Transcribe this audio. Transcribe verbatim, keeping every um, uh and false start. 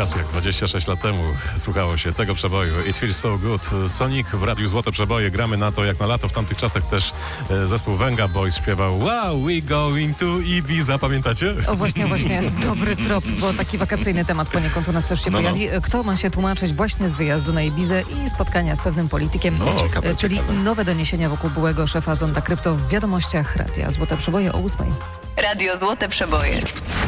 wakacjach dwadzieścia sześć lat temu słuchało się tego przeboju It Feels So Good. Sonic w Radiu Złote Przeboje. Gramy na to jak na lato. W tamtych czasach też e, zespół Venga Boys śpiewał Wow, we going to Ibiza. Pamiętacie? O właśnie, właśnie. Dobry trop, bo taki wakacyjny temat poniekąd u nas też się No, no. pojawi. Kto ma się tłumaczyć właśnie z wyjazdu na Ibizę i spotkania z pewnym politykiem? No, ciekawe, e, Czyli ciekawe. nowe doniesienia wokół byłego szefa Zonda Krypto w wiadomościach Radia Złote Przeboje o ósmej. Radio Złote Przeboje.